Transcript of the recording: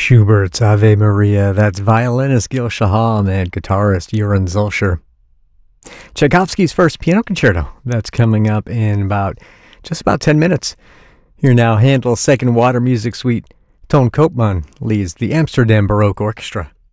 Schubert's Ave Maria. That's violinist Gil Shaham and guitarist Joran Zulscher. Tchaikovsky's first piano concerto. That's coming up in just about 10 minutes. Here now, Handel's Second Water Music Suite. Ton Koopman leads the Amsterdam Baroque Orchestra.